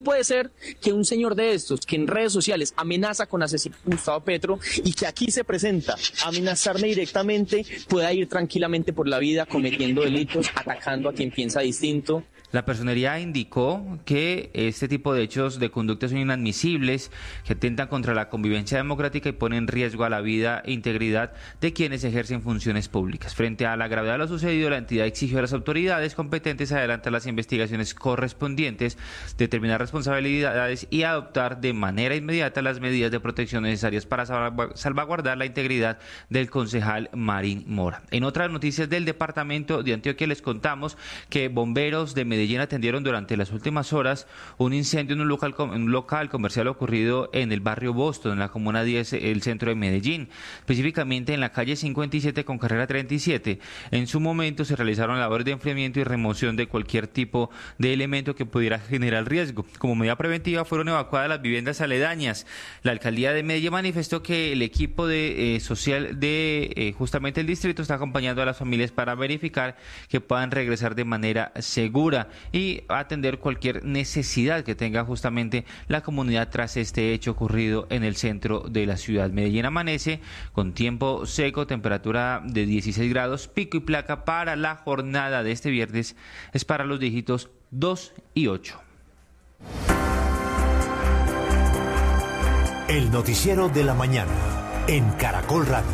Puede ser que un señor de estos, que en redes sociales amenaza con asesinar a Gustavo Petro y que aquí se presenta a amenazarme directamente, pueda ir tranquilamente por la vida cometiendo delitos, atacando a quien piensa distinto. La personería indicó que este tipo de hechos de conducta son inadmisibles, que atentan contra la convivencia democrática y ponen en riesgo a la vida e integridad de quienes ejercen funciones públicas. Frente a la gravedad de lo sucedido, la entidad exigió a las autoridades competentes adelantar las investigaciones correspondientes, determinar responsabilidades y adoptar de manera inmediata las medidas de protección necesarias para salvaguardar la integridad del concejal Marín Mora. En otras noticias del departamento de Antioquia les contamos que bomberos de Medellín atendieron durante las últimas horas un incendio en un local comercial ocurrido en el barrio Boston, en la comuna 10, el centro de Medellín, específicamente en la calle 57 con carrera 37. En su momento se realizaron labores de enfriamiento y remoción de cualquier tipo de elemento que pudiera generar riesgo. Como medida preventiva fueron evacuadas las viviendas aledañas. La alcaldía de Medellín manifestó que el equipo social de justamente el distrito está acompañando a las familias para verificar que puedan regresar de manera segura y atender cualquier necesidad que tenga justamente la comunidad tras este hecho ocurrido en el centro de la ciudad. Medellín amanece con tiempo seco, temperatura de 16 grados, pico y placa para la jornada de este viernes es para los dígitos 2 y 8. El noticiero de la mañana en Caracol Radio.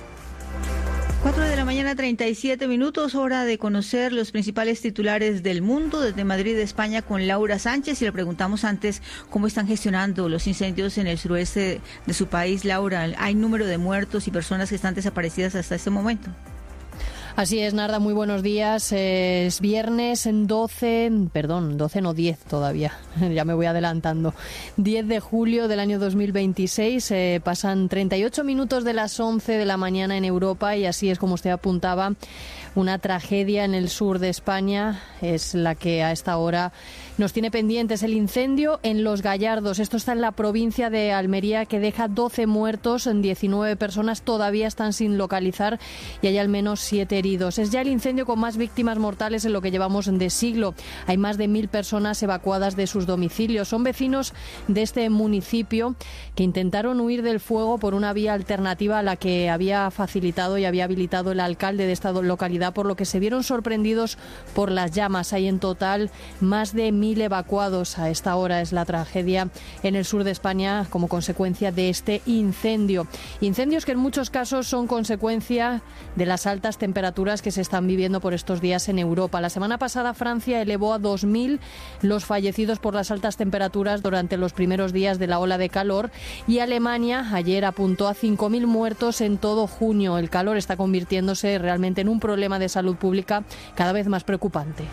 4 de la mañana, 37 minutos, hora de conocer los principales titulares del mundo desde Madrid, España, con Laura Sánchez. Y le preguntamos antes cómo están gestionando los incendios en el suroeste de su país. Laura, ¿hay número de muertos y personas que están desaparecidas hasta este momento? Así es, Narda, muy buenos días. Es viernes 10 todavía, ya me voy adelantando. 10 de julio del año 2026, pasan 38 minutos de las 11 de la mañana en Europa y así es como usted apuntaba. Una tragedia en el sur de España es la que a esta hora nos tiene pendientes. El incendio en Los Gallardos. Esto está en la provincia de Almería, que deja 12 muertos, 19 personas todavía están sin localizar y hay al menos 7 heridos. Es ya el incendio con más víctimas mortales en lo que llevamos de siglo. Hay más de 1.000 personas evacuadas de sus domicilios. Son vecinos de este municipio que intentaron huir del fuego por una vía alternativa a la que había facilitado y había habilitado el alcalde de esta localidad, por lo que se vieron sorprendidos por las llamas. Hay en total más de 1.000 evacuados. A esta hora es la tragedia en el sur de España como consecuencia de este incendio. Incendios que en muchos casos son consecuencia de las altas temperaturas que se están viviendo por estos días en Europa. La semana pasada Francia elevó a 2.000 los fallecidos por las altas temperaturas durante los primeros días de la ola de calor y Alemania ayer apuntó a 5.000 muertos en todo junio. El calor está convirtiéndose realmente en un problema de salud pública cada vez más preocupante.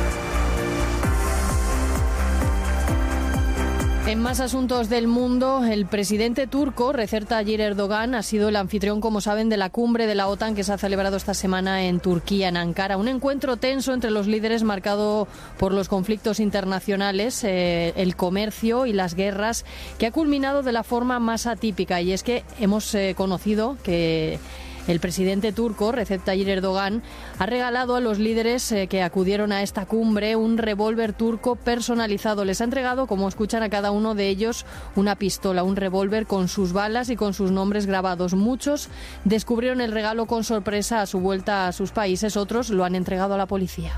En más asuntos del mundo, el presidente turco, Recep Tayyip Erdogan, ha sido el anfitrión, como saben, de la cumbre de la OTAN que se ha celebrado esta semana en Turquía, en Ankara. Un encuentro tenso entre los líderes marcado por los conflictos internacionales, el comercio y las guerras, que ha culminado de la forma más atípica. Y es que hemos conocido que el presidente turco, Recep Tayyip Erdogan, ha regalado a los líderes que acudieron a esta cumbre un revólver turco personalizado. Les ha entregado, como escuchan a cada uno de ellos, una pistola, un revólver con sus balas y con sus nombres grabados. Muchos descubrieron el regalo con sorpresa a su vuelta a sus países, otros lo han entregado a la policía.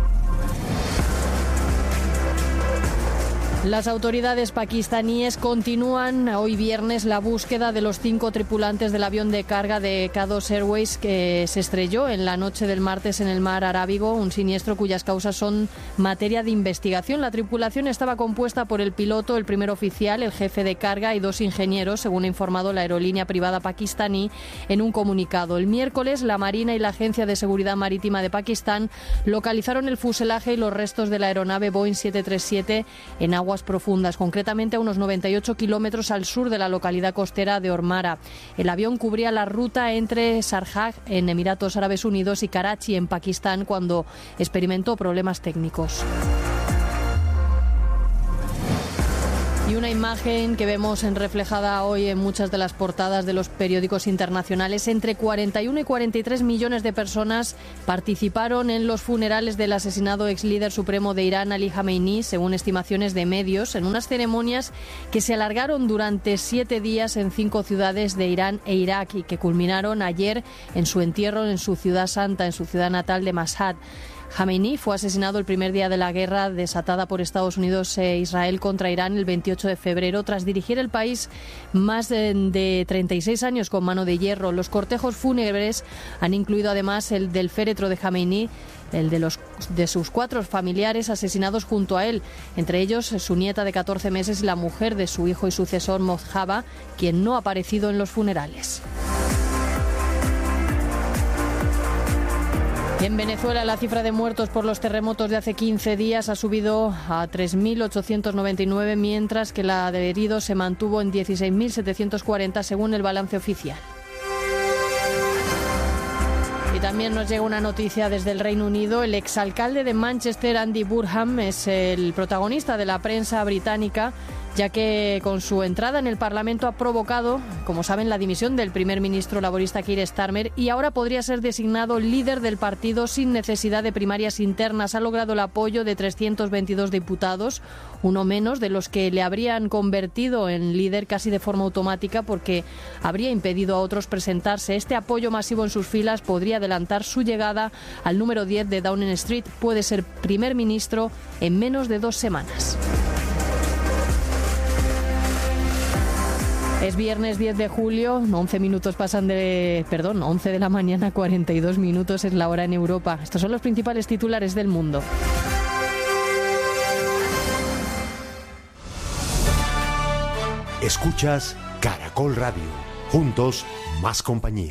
Las autoridades pakistaníes continúan hoy viernes la búsqueda de los 5 tripulantes del avión de carga de Qados Airways que se estrelló en la noche del martes en el mar Arábigo, un siniestro cuyas causas son materia de investigación. La tripulación estaba compuesta por el piloto, el primer oficial, el jefe de carga y 2 ingenieros, según ha informado la aerolínea privada pakistaní en un comunicado. El miércoles, la Marina y la Agencia de Seguridad Marítima de Pakistán localizaron el fuselaje y los restos de la aeronave Boeing 737 en aguas profundas, concretamente a unos 98 kilómetros al sur de la localidad costera de Ormara. El avión cubría la ruta entre Sharjah, en Emiratos Árabes Unidos, y Karachi, en Pakistán, cuando experimentó problemas técnicos. Y una imagen que vemos reflejada hoy en muchas de las portadas de los periódicos internacionales. Entre 41 y 43 millones de personas participaron en los funerales del asesinado ex líder supremo de Irán, Ali Jamenei, según estimaciones de medios, en unas ceremonias que se alargaron durante 7 días en 5 ciudades de Irán e Irak y que culminaron ayer en su entierro en su ciudad santa, en su ciudad natal de Mashhad. Jamenei fue asesinado el primer día de la guerra desatada por Estados Unidos e Israel contra Irán el 28 de febrero, tras dirigir el país más de 36 años con mano de hierro. Los cortejos fúnebres han incluido además el del féretro de Jamenei, el de sus 4 familiares asesinados junto a él, entre ellos su nieta de 14 meses y la mujer de su hijo y sucesor Mojtaba, quien no ha aparecido en los funerales. En Venezuela, la cifra de muertos por los terremotos de hace 15 días ha subido a 3.899, mientras que la de heridos se mantuvo en 16.740, según el balance oficial. Y también nos llega una noticia desde el Reino Unido. El exalcalde de Manchester, Andy Burnham, es el protagonista de la prensa británica, ya que con su entrada en el Parlamento ha provocado, como saben, la dimisión del primer ministro laborista Keir Starmer y ahora podría ser designado líder del partido sin necesidad de primarias internas. Ha logrado el apoyo de 322 diputados, uno menos de los que le habrían convertido en líder casi de forma automática porque habría impedido a otros presentarse. Este apoyo masivo en sus filas podría adelantar su llegada al número 10 de Downing Street. Puede ser primer ministro en menos de 2 semanas. Es viernes 10 de julio, 11 de la mañana, 42 minutos es la hora en Europa. Estos son los principales titulares del mundo. Escuchas Caracol Radio. Juntos, más compañía.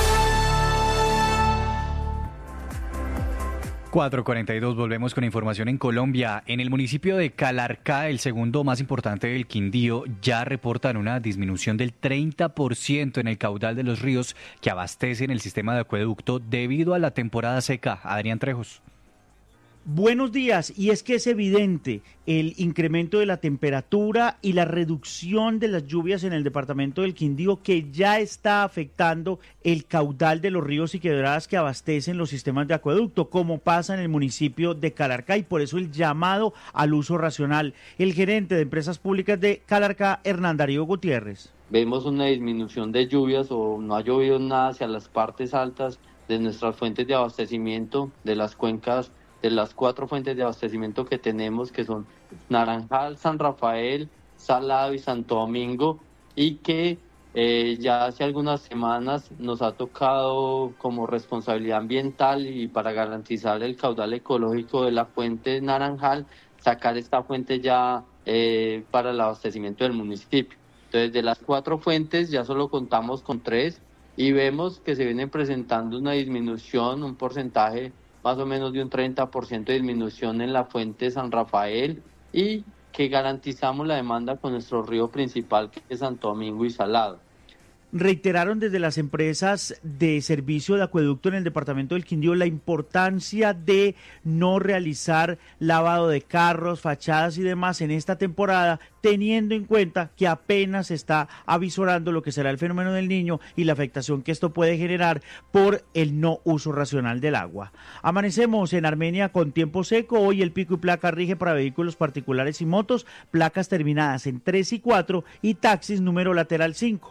4:42, volvemos con información en Colombia. En el municipio de Calarcá, el segundo más importante del Quindío, ya reportan una disminución del 30% en el caudal de los ríos que abastecen el sistema de acueducto debido a la temporada seca. Adrián Trejos. Buenos días, y es que es evidente el incremento de la temperatura y la reducción de las lluvias en el departamento del Quindío que ya está afectando el caudal de los ríos y quebradas que abastecen los sistemas de acueducto, como pasa en el municipio de Calarcá, y por eso el llamado al uso racional. El gerente de Empresas Públicas de Calarcá, Hernán Darío Gutiérrez. Vemos una disminución de lluvias o no ha llovido nada hacia las partes altas de nuestras fuentes de abastecimiento, de las cuencas, de las 4 fuentes de abastecimiento que tenemos, que son Naranjal, San Rafael, Salado y Santo Domingo, y que ya hace algunas semanas nos ha tocado como responsabilidad ambiental y para garantizar el caudal ecológico de la fuente Naranjal, sacar esta fuente ya para el abastecimiento del municipio. Entonces, de las 4 fuentes ya solo contamos con 3 y vemos que se viene presentando una disminución, un porcentaje más o menos de un 30% de disminución en la fuente San Rafael, y que garantizamos la demanda con nuestro río principal, que es Santo Domingo y Salado. Reiteraron desde las empresas de servicio de acueducto en el departamento del Quindío la importancia de no realizar lavado de carros, fachadas y demás en esta temporada, teniendo en cuenta que apenas se está avisorando lo que será el fenómeno del Niño y la afectación que esto puede generar por el no uso racional del agua. Amanecemos en Armenia con tiempo seco. Hoy el pico y placa rige para vehículos particulares y motos, placas terminadas en 3 y 4 y taxis número lateral 5.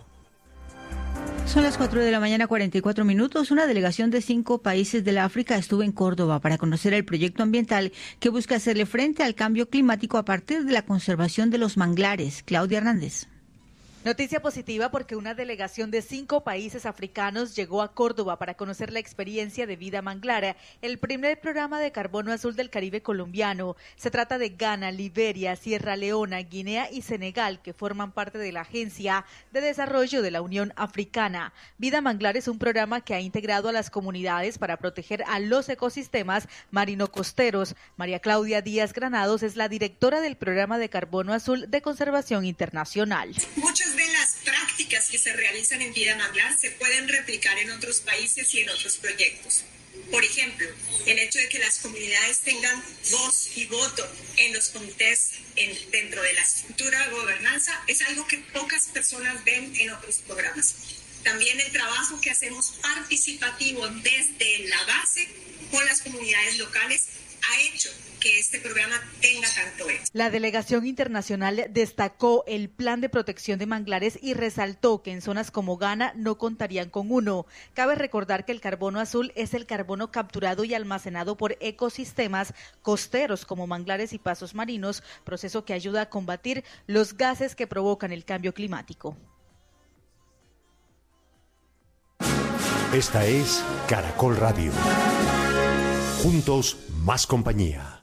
Son las 4 de la mañana, 44 minutos. Una delegación de 5 países de la África estuvo en Córdoba para conocer el proyecto ambiental que busca hacerle frente al cambio climático a partir de la conservación de los manglares. Claudia Hernández. Noticia positiva porque una delegación de 5 países africanos llegó a Córdoba para conocer la experiencia de Vida Manglar, el primer programa de carbono azul del Caribe colombiano. Se trata de Ghana, Liberia, Sierra Leona, Guinea y Senegal, que forman parte de la Agencia de Desarrollo de la Unión Africana. Vida Manglar es un programa que ha integrado a las comunidades para proteger a los ecosistemas marino-costeros. María Claudia Díaz Granados es la directora del programa de carbono azul de conservación internacional. Muchas de las prácticas que se realizan en Vida Manglar se pueden replicar en otros países y en otros proyectos. Por ejemplo, el hecho de que las comunidades tengan voz y voto en los comités dentro de la estructura de gobernanza es algo que pocas personas ven en otros programas. También el trabajo que hacemos participativo desde la base con las comunidades locales ha hecho que este programa tenga tanto éxito. La delegación internacional destacó el plan de protección de manglares y resaltó que en zonas como Ghana no contarían con uno. Cabe recordar que el carbono azul es el carbono capturado y almacenado por ecosistemas costeros como manglares y pasos marinos, proceso que ayuda a combatir los gases que provocan el cambio climático. Esta es Caracol Radio. Juntos, más compañía.